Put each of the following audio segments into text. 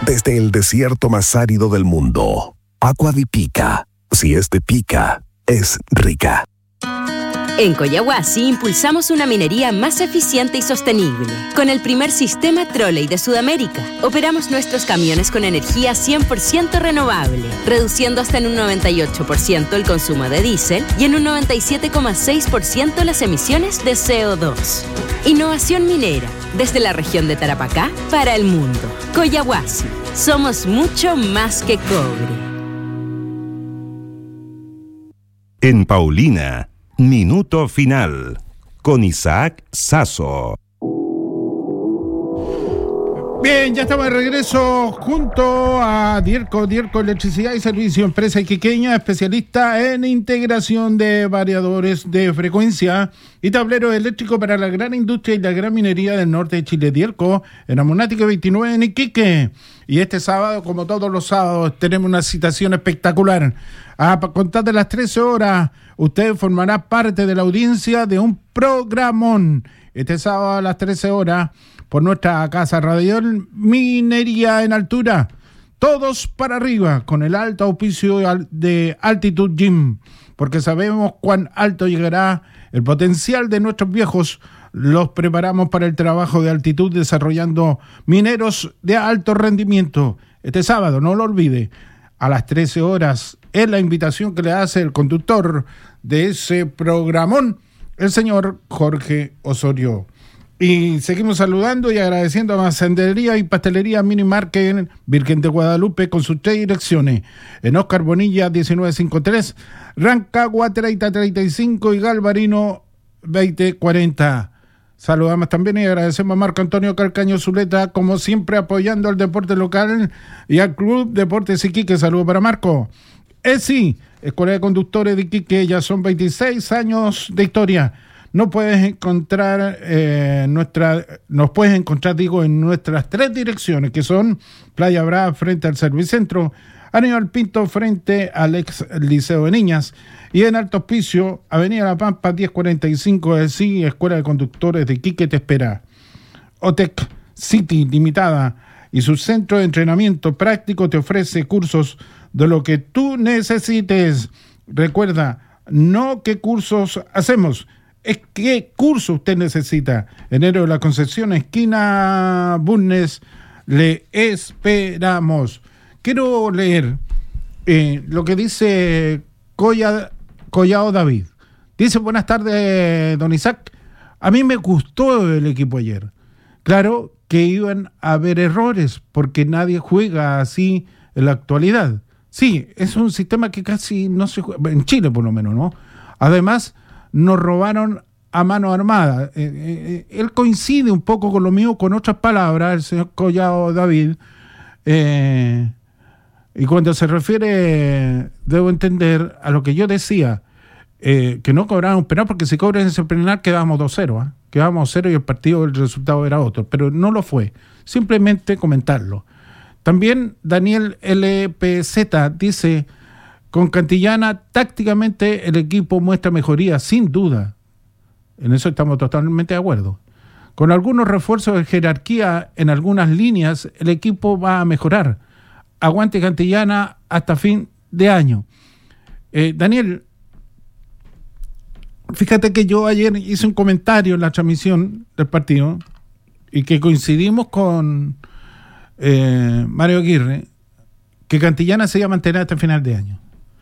desde el desierto más árido del mundo. Agua de Pica. Si es de Pica, es rica. En Coyahuasi impulsamos una minería más eficiente y sostenible. Con el primer sistema trolley de Sudamérica, operamos nuestros camiones con energía 100% renovable, reduciendo hasta en un 98% el consumo de diésel y en un 97,6% las emisiones de CO2. Innovación minera, desde la región de Tarapacá para el mundo. Coyahuasi, somos mucho más que cobre. En Paulina, Minuto Final, con Isaac Sasso. Bien, ya estamos de regreso junto a Dierco Electricidad y Servicio, empresa iquiqueña, especialista en integración de variadores de frecuencia y tablero eléctrico para la gran industria y la gran minería del norte de Chile. Dierco, en Amunática 29 en Iquique. Y este sábado, como todos los sábados, tenemos una citación espectacular. A contar de las 13 horas, usted formará parte de la audiencia de un programón. Este sábado a las 13 horas, por nuestra casa radial Minería en Altura. Todos para arriba, con el alto auspicio de Altitude Gym, porque sabemos cuán alto llegará el potencial de nuestros viejos. Los preparamos para el trabajo de altitud desarrollando mineros de alto rendimiento. Este sábado, no lo olvide, a las 13 horas es la invitación que le hace el conductor de ese programón, el señor Jorge Osorio. Y seguimos saludando y agradeciendo a Macendería y Pastelería Mini Market Virgen de Guadalupe con sus 3 direcciones. En Oscar Bonilla 1953, Rancagua 3035 y Galvarino 2040. Saludamos también y agradecemos a Marco Antonio Calcaño Zuleta, como siempre apoyando al deporte local y al Club Deportes Iquique. Saludos para Marco. ESI, Escuela de Conductores de Iquique, ya son 26 años de historia. Nos puedes encontrar en nuestras 3 direcciones, que son Playa Brava frente al Servicentro, Aníbal Pinto frente al ex Liceo de Niñas, y en Alto Hospicio, Avenida La Pampa 1045, ESI, Escuela de Conductores de Iquique te espera. OTEC City Limitada y su centro de entrenamiento práctico te ofrece cursos de lo que tú necesites. Recuerda, no qué cursos hacemos, es qué curso usted necesita. Enero de la Concepción, esquina Bulnes, le esperamos. Quiero leer lo que dice Collao David. Dice: buenas tardes, don Isaac. A mí me gustó el equipo ayer. Claro que iban a haber errores, porque nadie juega así en la actualidad. Sí, es un sistema que casi no se juega, en Chile por lo menos, ¿no? Además, nos robaron a mano armada. Él coincide un poco con lo mío, con otras palabras, el señor Collao David. Y cuando se refiere, debo entender, a lo que yo decía, que no cobraron un penal, porque si cobran ese penal quedábamos 2-0, quedábamos 0 y el partido, el resultado era otro, pero no lo fue. Simplemente comentarlo. También Daniel LPZ dice: con Cantillana, tácticamente el equipo muestra mejoría, sin duda. En eso estamos totalmente de acuerdo. Con algunos refuerzos de jerarquía en algunas líneas, el equipo va a mejorar. Aguante Cantillana hasta fin de año. Daniel, fíjate que yo ayer hice un comentario en la transmisión del partido y que coincidimos con Mario Aguirre, que Cantillana se iba a mantener hasta el final de año.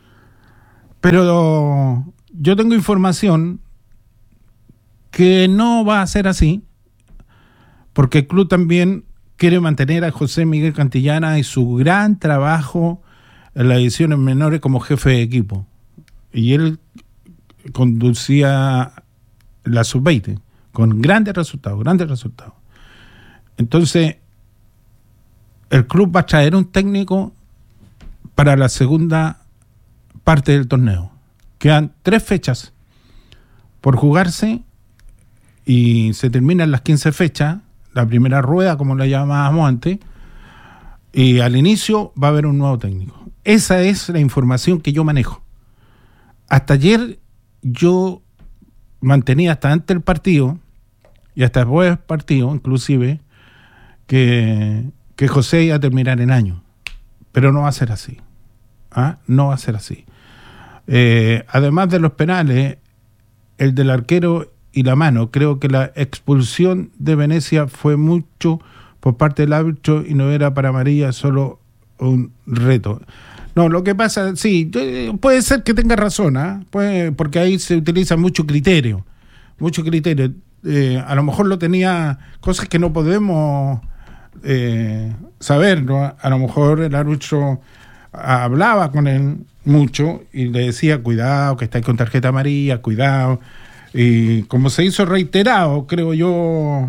Pero yo tengo información que no va a ser así, porque el club también quiere mantener a José Miguel Cantillana y su gran trabajo en las divisiones menores como jefe de equipo. Y él conducía la sub-20 con grandes resultados. Entonces, el club va a traer un técnico para la segunda parte del torneo. Quedan 3 fechas por jugarse y se terminan las 15 fechas, la primera rueda, como la llamábamos antes, y al inicio va a haber un nuevo técnico. Esa es la información que yo manejo. Hasta ayer yo mantenía, hasta antes del partido y hasta después del partido inclusive, que que José iba a terminar en año, pero no va a ser así. No va a ser así. Además de los penales, el del arquero y la mano, creo que la expulsión de Venecia fue mucho por parte del árbitro y no era para amarilla, solo un reto. No, lo que pasa, sí, puede ser que tenga razón, porque ahí se utiliza mucho criterio. A lo mejor lo tenía, cosas que no podemos saber, ¿no? A lo mejor el árbitro hablaba con él mucho y le decía, cuidado, que estáis con tarjeta amarilla, cuidado. Y como se hizo reiterado, creo yo,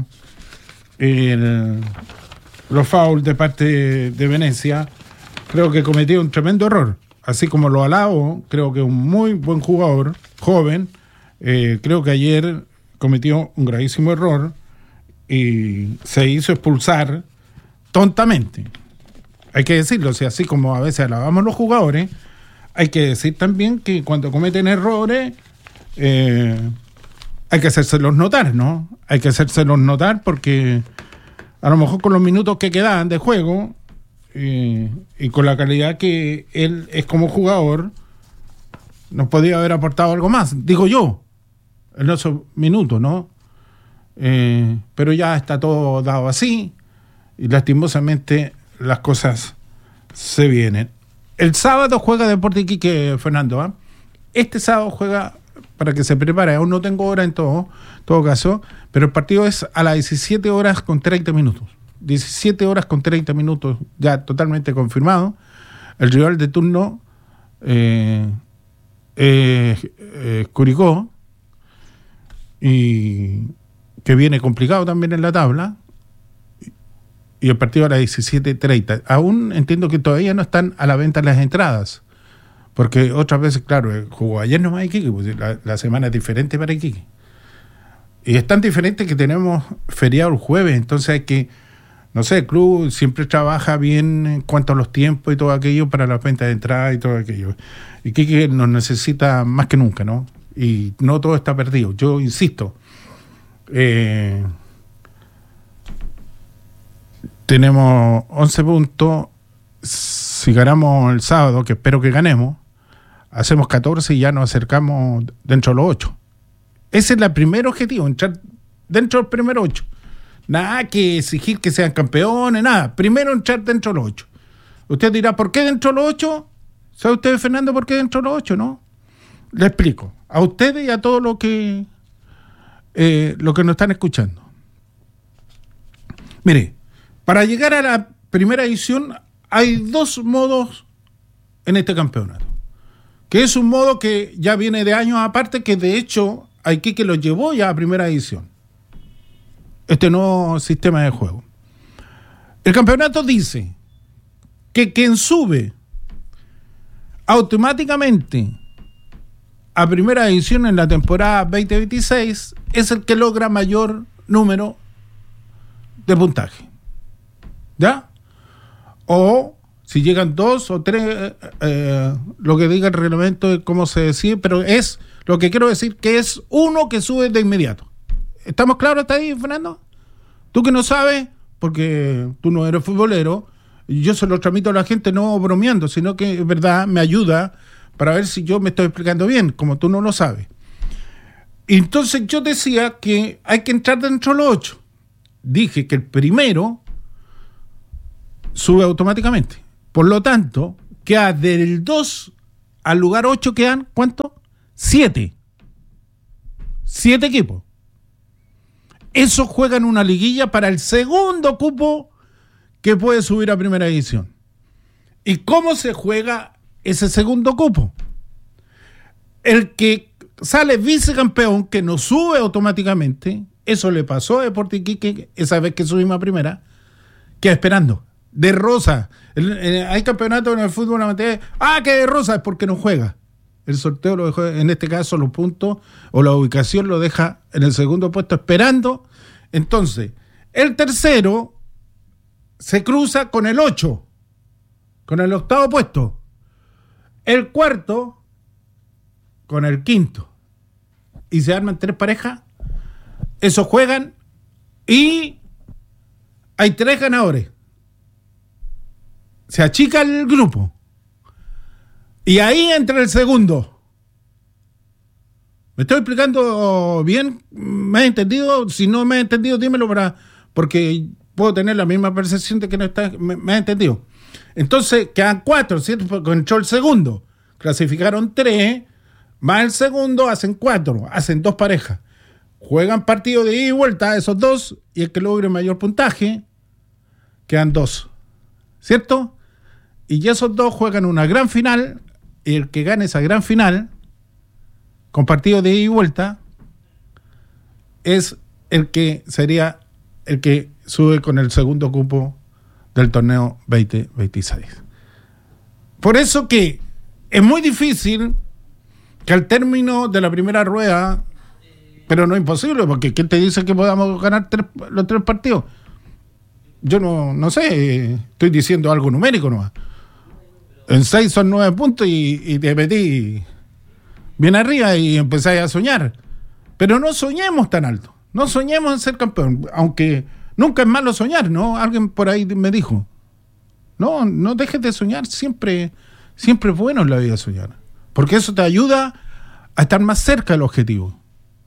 los fouls de parte de Venecia, creo que cometió un tremendo error. Así como lo alabo, creo que un muy buen jugador, joven, creo que ayer cometió un gravísimo error y se hizo expulsar tontamente. Hay que decirlo, o sea, así como a veces alabamos los jugadores, hay que decir también que cuando cometen errores hay que hacérselos notar, ¿no? Hay que hacérselos notar porque a lo mejor con los minutos que quedaban de juego y con la calidad que él es como jugador, nos podía haber aportado algo más, digo yo, en esos minutos, ¿no? Pero ya está todo dado así y lastimosamente las cosas se vienen. El sábado juega Deportes Iquique, Fernando. Este sábado juega, para que se prepare, aún no tengo hora en todo caso, pero el partido es a las 17 horas con 30 minutos. 17 horas con 30 minutos, ya totalmente confirmado. El rival de turno Curicó, y que viene complicado también en la tabla, y el partido a las 17:30. Aún entiendo que todavía no están a la venta las entradas, porque otras veces, claro, jugó ayer nomás Iquique, pues la semana es diferente para Iquique. Y es tan diferente que tenemos feriado el jueves, entonces hay que, no sé, el club siempre trabaja bien en cuanto a los tiempos y todo aquello para la venta de entrada y todo aquello. Iquique nos necesita más que nunca, ¿no? Y no todo está perdido. Yo insisto, tenemos 11 puntos. Si ganamos el sábado, que espero que ganemos, hacemos 14 y ya nos acercamos dentro de los 8. Ese es el primer objetivo, entrar dentro del primer 8. Nada que exigir que sean campeones, nada. Primero entrar dentro de los 8. Usted dirá, ¿por qué dentro de los 8? ¿Sabe usted, Fernando, por qué dentro de los 8, no? Le explico. A ustedes y a todos los que nos están escuchando. Mire, para llegar a la primera edición hay 2 modos en este campeonato. Que es un modo que ya viene de años aparte, que de hecho Iquique lo llevó ya a primera edición. Este nuevo sistema de juego. El campeonato dice que quien sube automáticamente a primera edición en la temporada 2026 es el que logra mayor número de puntaje. ¿Ya? O si llegan 2 o 3, lo que diga el reglamento de cómo se decide, pero es lo que quiero decir, que es uno que sube de inmediato. ¿Estamos claros hasta ahí, Fernando? Tú que no sabes, porque tú no eres futbolero, y yo se lo transmito a la gente no bromeando, sino que es verdad, me ayuda para ver si yo me estoy explicando bien, como tú no lo sabes. Entonces yo decía que hay que entrar dentro de los 8. Dije que el primero sube automáticamente. Por lo tanto, queda del 2 al lugar 8 quedan, ¿cuánto? 7. 7 equipos. Esos juegan una liguilla para el segundo cupo que puede subir a primera división. ¿Y cómo se juega ese segundo cupo? El que sale vicecampeón, que no sube automáticamente, eso le pasó a Deportes Iquique esa vez que subimos a primera, queda esperando. De rosa. Hay campeonatos en el fútbol amateur. Que de rosa es porque no juega. El sorteo lo dejó, en este caso los puntos o la ubicación lo deja en el segundo puesto esperando. Entonces, el tercero se cruza con el 8, con el octavo puesto. El cuarto con el quinto. Y se arman 3 parejas. Esos juegan y hay 3 ganadores. se achica el grupo. Y ahí entra el segundo. ¿Me estoy explicando bien? ¿Me has entendido? Si no me has entendido, dímelo porque puedo tener la misma percepción de que no está. ¿Me has entendido? Entonces quedan 4, ¿cierto? Porque entró el segundo. Clasificaron 3, más el segundo hacen 4, hacen 2 parejas. Juegan partido de ida y vuelta esos 2 y el que logre mayor puntaje, quedan 2. ¿Cierto? Y esos 2 juegan una gran final y el que gane esa gran final con partido de ida y vuelta es el que sería el que sube con el segundo cupo del torneo 2026. Por eso que es muy difícil que al término de la primera rueda, pero no es imposible, porque ¿quién te dice que podamos ganar los 3 partidos? Yo no sé, estoy diciendo algo numérico nomás. En 6 son 9 puntos y te metí bien arriba y empezáis a soñar. Pero no soñemos tan alto. No soñemos en ser campeón. Aunque nunca es malo soñar, ¿no? Alguien por ahí me dijo. No dejes de soñar. Siempre es bueno en la vida soñar. Porque eso te ayuda a estar más cerca del objetivo.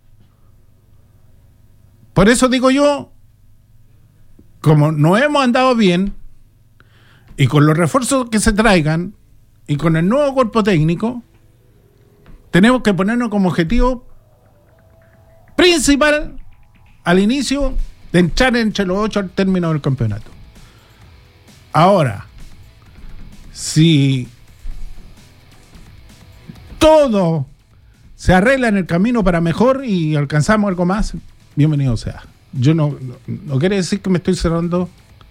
Por eso digo yo, como no hemos andado bien, y con los refuerzos que se traigan, y con el nuevo cuerpo técnico, tenemos que ponernos como objetivo principal al inicio de entrar entre los 8 al término del campeonato. Ahora, si todo se arregla en el camino para mejor y alcanzamos algo más, bienvenido sea. Yo no quiere decir que me estoy cerrando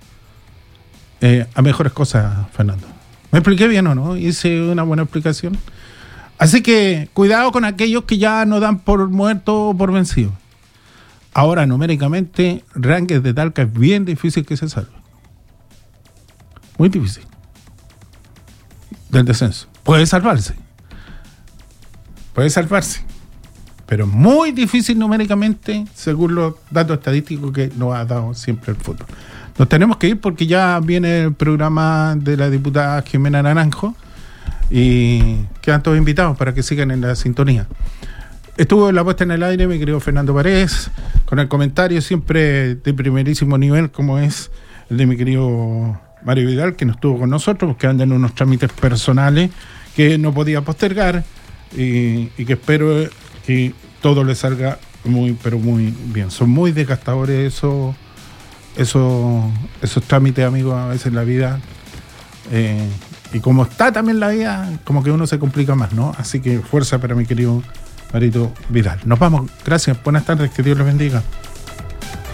a mejores cosas, Fernando. ¿Me expliqué bien o no? ¿Hice una buena explicación? Así que cuidado con aquellos que ya no dan por muerto o por vencido. Ahora, numéricamente, Rangers de Talca es bien difícil que se salve. Muy difícil. Del descenso. Puede salvarse. Pero muy difícil numéricamente, según los datos estadísticos que nos ha dado siempre el fútbol. Nos tenemos que ir porque ya viene el programa de la diputada Jimena Naranjo y quedan todos invitados para que sigan en la sintonía. Estuvo en la puesta en el aire mi querido Fernando Paredes, con el comentario siempre de primerísimo nivel, como es el de mi querido Mario Vidal, que no estuvo con nosotros porque andan en unos trámites personales que no podía postergar y que espero que todo le salga muy, pero muy bien. Son muy desgastadores esos trámites, amigos, a veces en la vida. Y como está también la vida, como que uno se complica más, ¿no? Así que fuerza para mi querido Marito Vidal. Nos vamos. Gracias. Buenas tardes. Que Dios les bendiga.